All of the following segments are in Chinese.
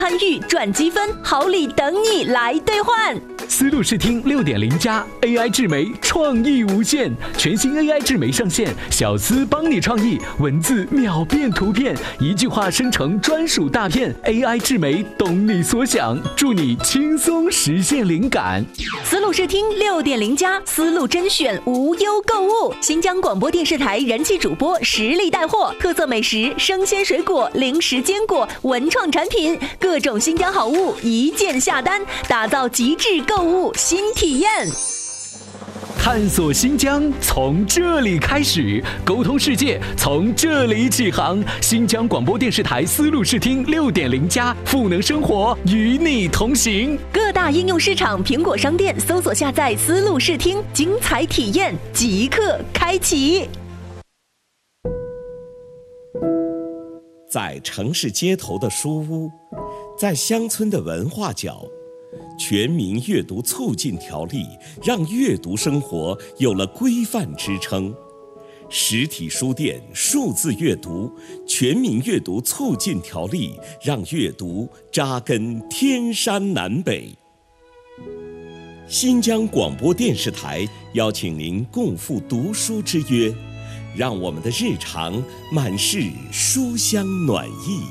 参与赚积分，好礼等你来兑换。 思路视听6.0+AI 智媒创意无限，全新 AI 智媒上线，小思帮你创意，文字秒变图片，一句话生成专属大片。AI 智媒懂你所想，助你轻松实现灵感。 思路视听6.0+，思路甄选无忧购物。新疆广播电视台人气主播实力带货，特色美食、生鲜水果、零食坚果、文创产品，各种新疆好物一键下单，打造极致购物新体验。 探索新疆从这里开始，沟通世界从这里起航。新疆广播电视台思路视听6.0+，赋能生活，与你同行。 各大应用市场、苹果商店搜索下载思路视听，精彩体验即刻开启。 在城市街头的书屋，在乡村的文化角，全民阅读促进条例让阅读生活有了规范支撑。实体书店数字阅读，全民阅读促进条例让阅读扎根天山南北。新疆广播电视台邀请您共赴读书之约，让我们的日常满是书香暖意。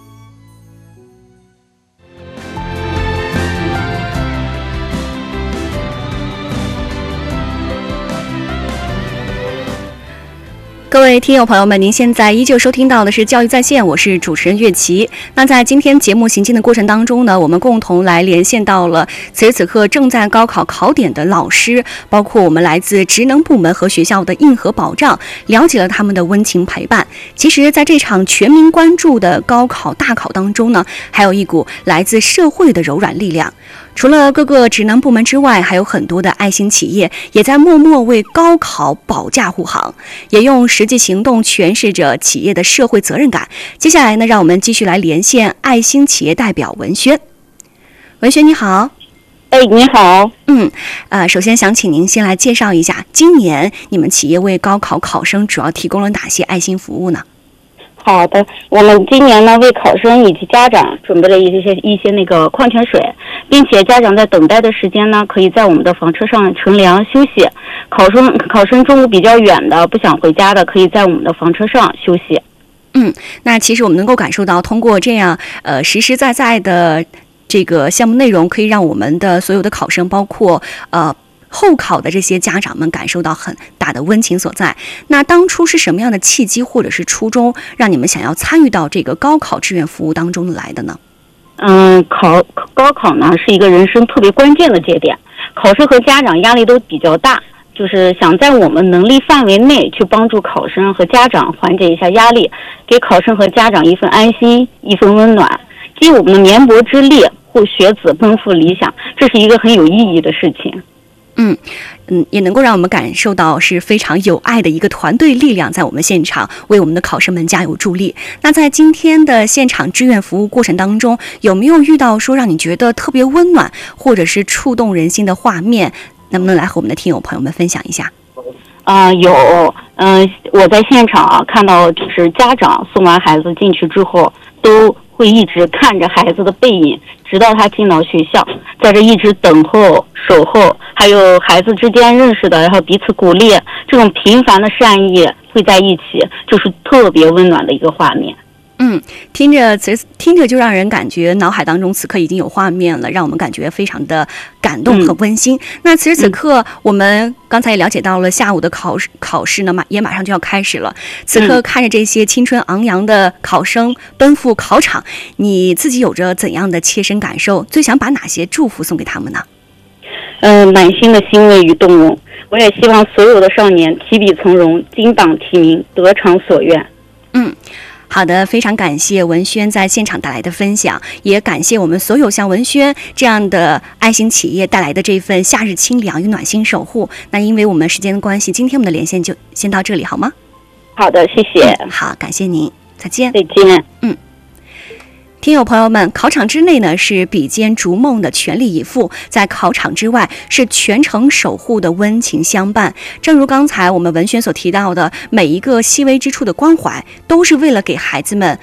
各位听友朋友们，您现在依旧收听到的是教育在线，我是主持人岳琪。那在今天节目行进的过程当中呢，我们共同来连线到了此时此刻正在高考考点的老师，包括我们来自职能部门和学校的硬核保障，了解了他们的温情陪伴。其实在这场全民关注的高考大考当中呢，还有一股来自社会的柔软力量。除了各个职能部门之外，还有很多的爱心企业也在默默为高考保驾护航，也用实际行动诠释着企业的社会责任感。接下来呢，让我们继续来连线爱心企业代表文轩。文轩你好。 你好。 首先想请您先来介绍一下，今年你们企业为高考考生主要提供了哪些爱心服务呢？ 好的，我们今年呢为考生以及家长准备了一些那个矿泉水，并且家长在等待的时间呢，可以在我们的房车上乘凉休息。考生中午比较远的不想回家的，可以在我们的房车上休息。 那其实我们能够感受到，通过这样实实在在的这个项目内容，可以让我们的所有的考生，包括后考的这些家长们感受到很大的温情所在。那当初是什么样的契机或者是初衷，让你们想要参与到这个高考志愿服务当中来的呢？ 高考呢是一个人生特别关键的节点，考生和家长压力都比较大，就是想在我们能力范围内去帮助考生和家长缓解一下压力，给考生和家长一份安心，一份温暖，尽我们的绵薄之力护学子奔赴理想，这是一个很有意义的事情。 也能够让我们感受到是非常有爱的一个团队力量，在我们现场为我们的考生们加油助力。那在今天的现场志愿服务过程当中，有没有遇到说让你觉得特别温暖或者是触动人心的画面？能不能来和我们的听友朋友们分享一下？ 有，我在现场看到，就是家长送完孩子进去之后，都会一直看着孩子的背影，直到他进到学校，在这一直等候、守候，还有孩子之间认识的，然后彼此鼓励，这种平凡的善意汇在一起，就是特别温暖的一个画面。 听着就让人感觉脑海当中此刻已经有画面了，让我们感觉非常的感动和温馨。那此时此刻，我们刚才也了解到了下午的考试呢，也马上就要开始了。此刻看着这些青春昂扬的考生奔赴考场，你自己有着怎样的切身感受？最想把哪些祝福送给他们呢？ 满心的欣慰与动容。我也希望所有的少年提笔从容，金榜题名，得偿所愿。 好的，非常感谢文轩在现场带来的分享，也感谢我们所有像文轩这样的爱心企业带来的这份夏日清凉与暖心守护。那因为我们时间的关系，今天我们的连线就先到这里，好吗？ 好的，谢谢。 好，感谢您，再见。 再见。 听友朋友们，考场之内呢是比肩逐梦的全力以赴，在考场之外是全程守护的温情相伴。正如刚才我们文轩所提到的，每一个细微之处的关怀，都是为了给孩子们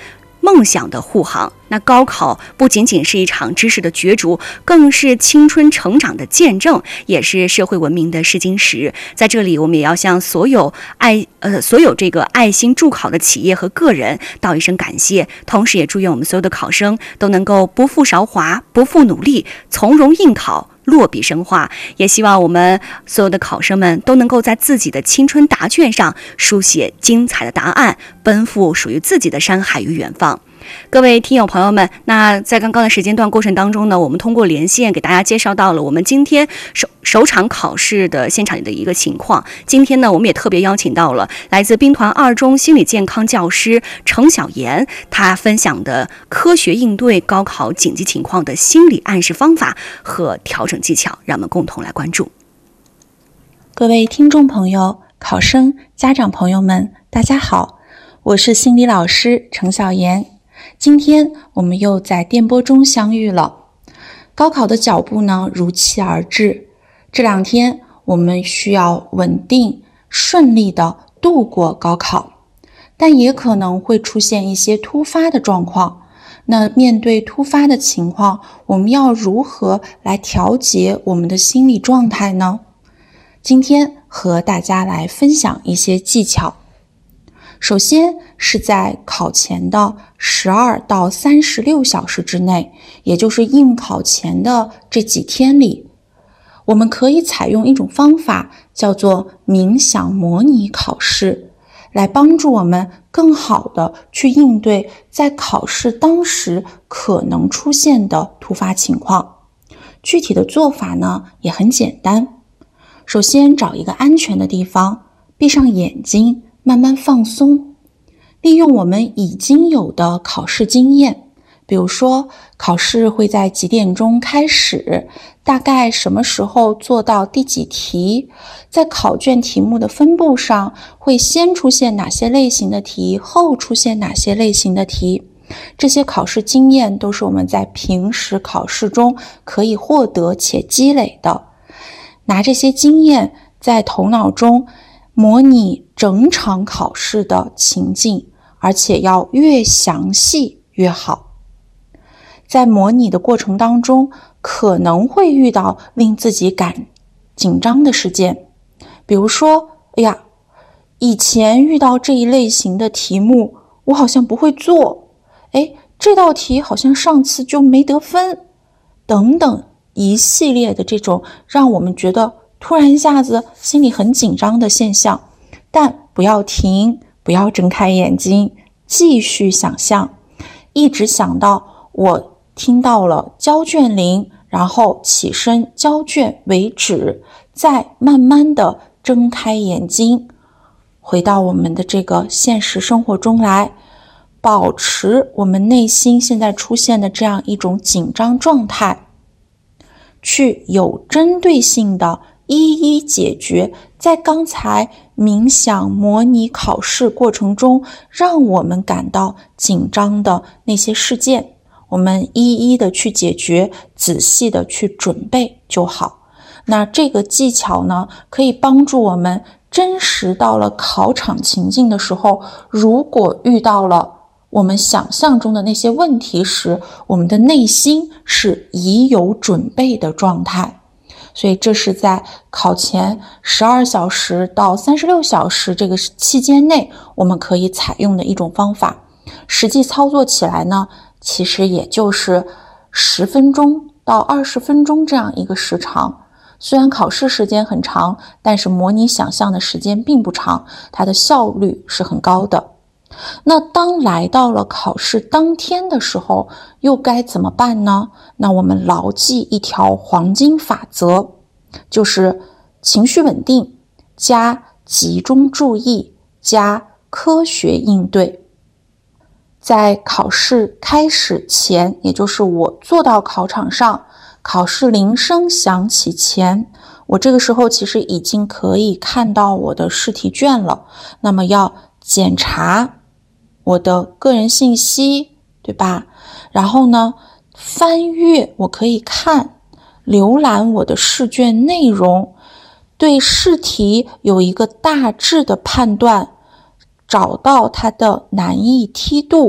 梦想的护航。那高考不仅仅是一场知识的角逐，更是青春成长的见证，也是社会文明的试金石。在这里，我们也要向所有这个爱心助考的企业和个人道一声感谢，同时也祝愿我们所有的考生都能够不负韶华，不负努力，从容应考，落笔生花。也希望我们所有的考生们都能够在自己的青春答卷上书写精彩的答案，奔赴属于自己的山海与远方。各位听友朋友们，那在刚刚的时间段过程当中呢，我们通过连线给大家介绍到了我们今天首场考试的现场的一个情况。今天呢，我们也特别邀请到了来自兵团2中心理健康教师程小妍，她分享的科学应对高考紧急情况的心理暗示方法和调整技巧，让我们共同来关注。 各位听众朋友、考生、家长朋友们，大家好，我是心理老师程小妍。今天我们又在电波中相遇了。高考的脚步呢，如期而至。这2天我们需要稳定顺利地度过高考，但也可能会出现一些突发的状况。那面对突发的情况，我们要如何来调节我们的心理状态呢？今天和大家来分享一些技巧。首先是在考前的12到36小时之内，也就是应考前的这几天里，我们可以采用一种方法，叫做冥想模拟考试，来帮助我们更好的去应对在考试当时可能出现的突发情况。具体的做法呢，也很简单。首先找一个安全的地方，闭上眼睛，慢慢放松，利用我们已经有的考试经验，比如说考试会在几点钟开始，大概什么时候做到第几题，在考卷题目的分布上会先出现哪些类型的题，后出现哪些类型的题。这些考试经验都是我们在平时考试中可以获得且积累的。拿这些经验在头脑中模拟整场考试的情境，而且要越详细越好。在模拟的过程当中，可能会遇到令自己紧张的事件，比如说，以前遇到这一类型的题目，我好像不会做，这道题好像上次就没得分，等等一系列的这种让我们觉得突然一下子心里很紧张的现象。但不要停，不要睁开眼睛，继续想象，一直想到我听到了交卷铃，然后起身交卷为止，再慢慢的睁开眼睛，回到我们的这个现实生活中来，保持我们内心现在出现的这样一种紧张状态，去有针对性的一一解决在刚才冥想模拟考试过程中让我们感到紧张的那些事件，我们一一的去解决，仔细的去准备就好。那这个技巧呢，可以帮助我们真实到了考场情境的时候，如果遇到了我们想象中的那些问题时，我们的内心是已有准备的状态。所以这是在考前12小时到36小时这个期间内我们可以采用的一种方法。实际操作起来呢，其实也就是10分钟到20分钟这样一个时长。虽然考试时间很长，但是模拟想象的时间并不长，它的效率是很高的。那当来到了考试当天的时候，又该怎么办呢？那我们牢记一条黄金法则，就是情绪稳定加集中注意加科学应对。在考试开始前，也就是我坐到考场上，考试铃声响起前，我这个时候其实已经可以看到我的试题卷了。那么要检查我的个人信息，对吧？然后呢，翻阅我可以看浏览我的试卷内容，对试题有一个大致的判断，找到它的难易梯度，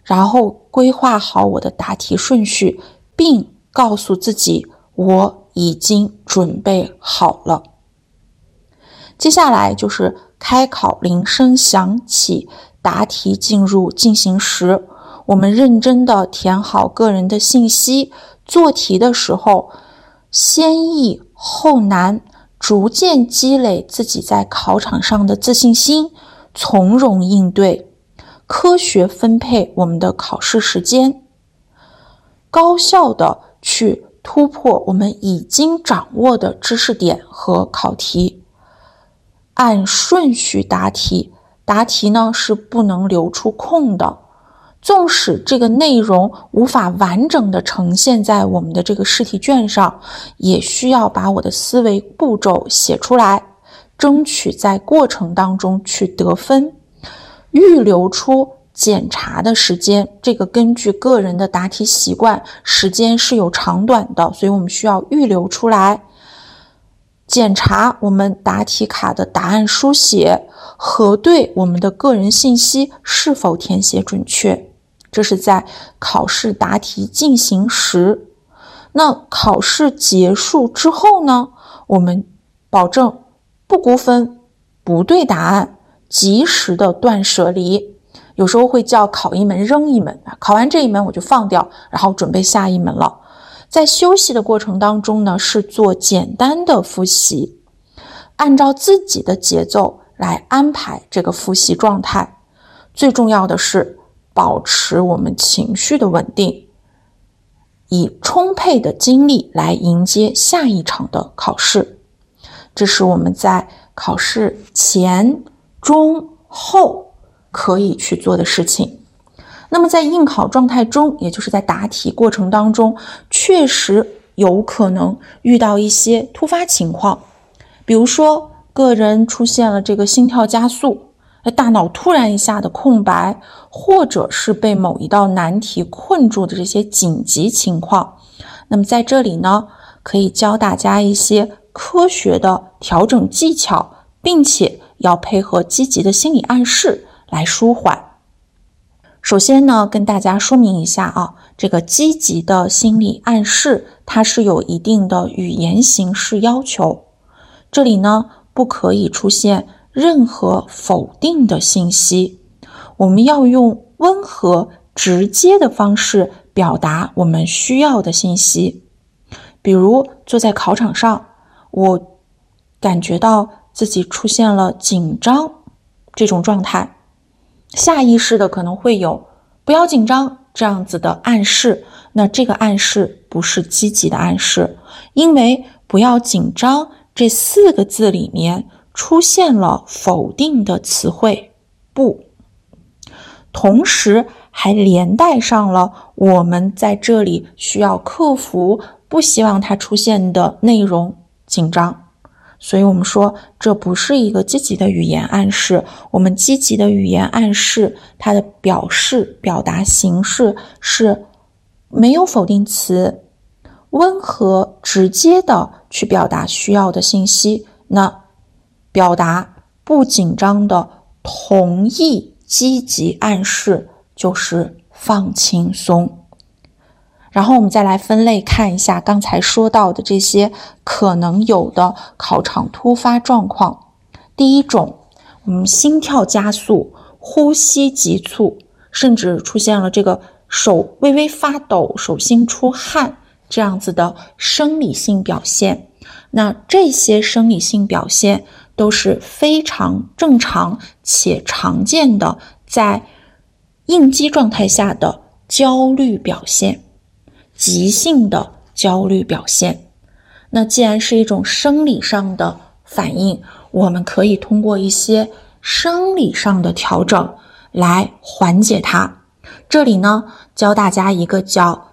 然后规划好我的答题顺序，并告诉自己我已经准备好了。接下来就是开考铃声响起，答题进入进行时，我们认真地填好个人的信息，做题的时候先易后难，逐渐积累自己在考场上的自信心，从容应对，科学分配我们的考试时间，高效地去突破我们已经掌握的知识点和考题，按顺序答题。答题呢是不能留出空的，纵使这个内容无法完整的呈现在我们的这个试题卷上，也需要把我的思维步骤写出来，争取在过程当中去得分，预留出检查的时间。这个根据个人的答题习惯，时间是有长短的，所以我们需要预留出来检查我们答题卡的答案书写，核对我们的个人信息是否填写准确。这是在考试答题进行时。那考试结束之后呢，我们保证不估分、不对答案，及时的断舍离。有时候会叫考一门扔一门，考完这一门我就放掉，然后准备下一门了。在休息的过程当中呢，是做简单的复习，按照自己的节奏来安排这个复习状态。最重要的是保持我们情绪的稳定，以充沛的精力来迎接下一场的考试。这是我们在考试前、中、后可以去做的事情。那么在应考状态中，也就是在答题过程当中，确实有可能遇到一些突发情况，比如说个人出现了这个心跳加速，大脑突然一下的空白，或者是被某一道难题困住的这些紧急情况。那么在这里呢，可以教大家一些科学的调整技巧，并且要配合积极的心理暗示来舒缓。首先呢，跟大家说明一下啊，这个积极的心理暗示，它是有一定的语言形式要求。这里呢，不可以出现任何否定的信息，我们要用温和直接的方式表达我们需要的信息。比如坐在考场上，我感觉到自己出现了紧张这种状态，下意识的可能会有不要紧张这样子的暗示，那这个暗示不是积极的暗示，因为不要紧张这4个字里面出现了否定的词汇不，同时还连带上了我们在这里需要克服不希望它出现的内容紧张。所以我们说这不是一个积极的语言暗示，我们积极的语言暗示它的表达形式是没有否定词，温和直接的去表达需要的信息，那表达不紧张的同意积极暗示就是放轻松。然后我们再来分类看一下刚才说到的这些可能有的考场突发状况。第一种，我们心跳加速、呼吸急促，甚至出现了这个手微微发抖、手心出汗这样子的生理性表现。那这些生理性表现都是非常正常且常见的在应激状态下的焦虑表现，急性的焦虑表现。那既然是一种生理上的反应，我们可以通过一些生理上的调整来缓解它。这里呢，教大家一个叫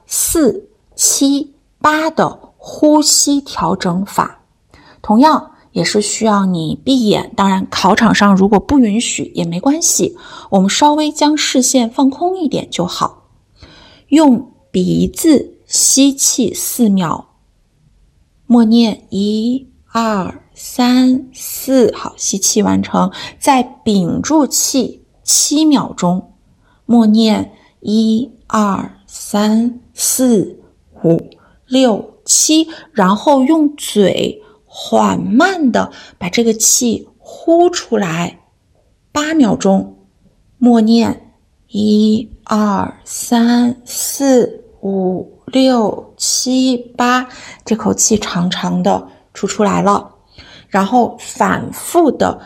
4-7-8的呼吸调整法，同样也是需要你闭眼，当然考场上如果不允许也没关系，我们稍微将视线放空一点就好。用鼻子吸气4秒，默念1、2、3、4，好，吸气完成，再屏住气7秒钟，默念 1、2、3、4、5、6、7，然后用嘴缓慢的把这个气呼出来，8秒钟，默念1、2、3、4、5、6、7、8，这口气长长的出来了，然后反复的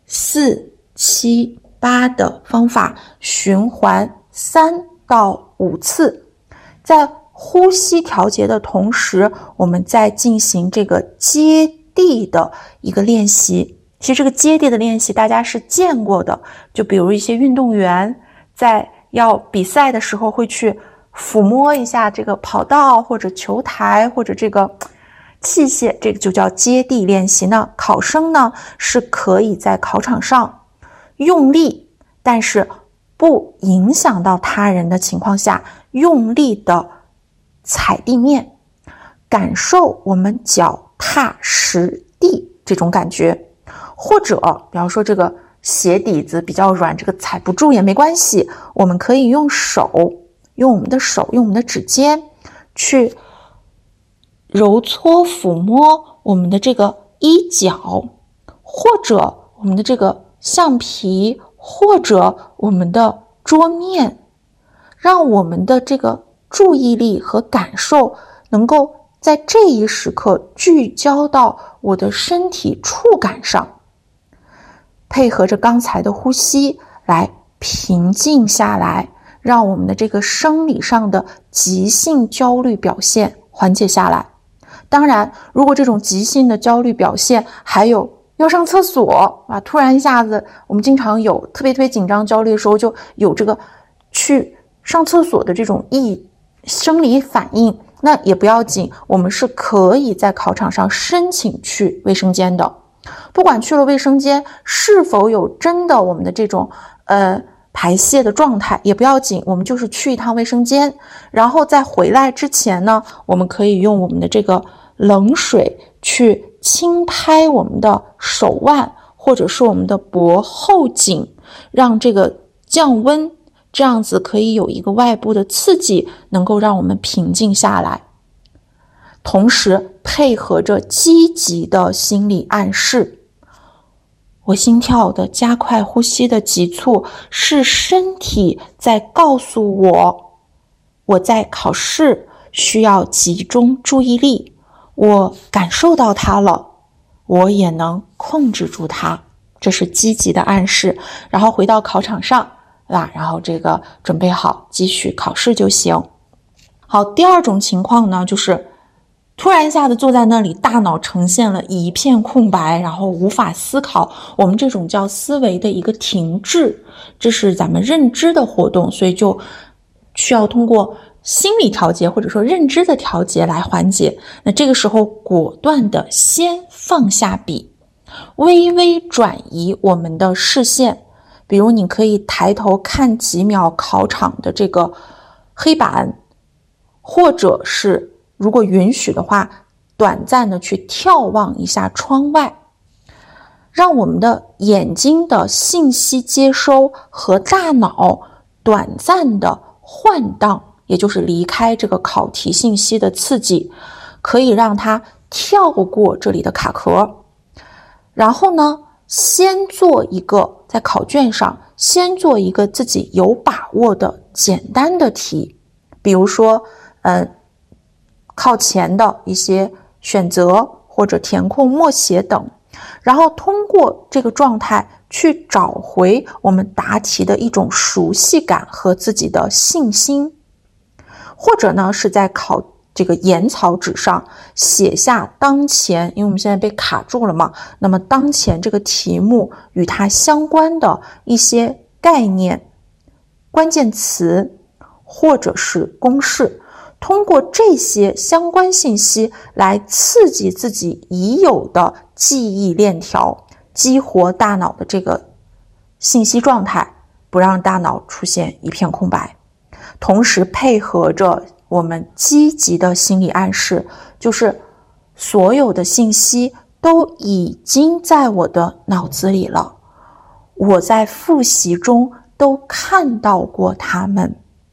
4、7、8的方法循环3到5次，在呼吸调节的同时，我们再进行这个接地的一个练习。其实这个接地的练习大家是见过的，就比如一些运动员在要比赛的时候会去抚摸一下这个跑道或者球台或者这个器械，这个就叫接地练习呢。考生呢是可以在考场上用力，但是不影响到他人的情况下，用力的踩地面，感受我们脚踏实地这种感觉。或者比方说这个鞋底子比较软，这个踩不住也没关系，我们可以用我们的手用我们的指尖去揉搓抚摸我们的这个衣角，或者我们的这个橡皮，或者我们的桌面，让我们的这个注意力和感受能够在这一时刻聚焦到我的身体触感上，配合着刚才的呼吸来平静下来，让我们的这个生理上的急性焦虑表现缓解下来。当然，如果这种急性的焦虑表现还有要上厕所啊，突然一下子，我们经常有特别紧张焦虑的时候，就有这个去上厕所的这种生理反应，那也不要紧，我们是可以在考场上申请去卫生间的。不管去了卫生间是否有真的我们的这种排泄的状态也不要紧，我们就是去一趟卫生间，然后在回来之前呢，我们可以用我们的这个冷水去轻拍我们的手腕或者是我们的脖后颈，让这个降温，这样子可以有一个外部的刺激，能够让我们平静下来。同时配合着积极的心理暗示，我心跳的加快，呼吸的急促，是身体在告诉我在考试需要集中注意力，我感受到它了，我也能控制住它，这是积极的暗示。然后回到考场上，然后这个准备好继续考试就行。好，第二种情况呢，就是突然一下子坐在那里，大脑呈现了一片空白，然后无法思考，我们这种叫思维的一个停滞，这是咱们认知的活动，所以就需要通过心理调节或者说认知的调节来缓解。那这个时候果断的先放下笔，微微转移我们的视线，比如你可以抬头看几秒考场的这个黑板，或者是如果允许的话，短暂的去眺望一下窗外，让我们的眼睛的信息接收和大脑短暂的换挡，也就是离开这个考题信息的刺激，可以让它跳过这里的卡壳。然后呢，先做一个在考卷上先做一个自己有把握的简单的题，比如说靠前的一些选择或者填空默写等，然后通过这个状态去找回我们答题的一种熟悉感和自己的信心。或者呢是在考这个言草纸上写下当前，因为我们现在被卡住了嘛，那么当前这个题目与它相关的一些概念、关键词或者是公式，通过这些相关信息来刺激自己已有的记忆链条，激活大脑的这个信息状态，不让大脑出现一片空白。同时配合着我们积极的心理暗示，就是所有的信息都已经在我的脑子里了，我在复习中都看到过它们，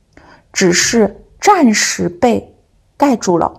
只是暂时被盖住了。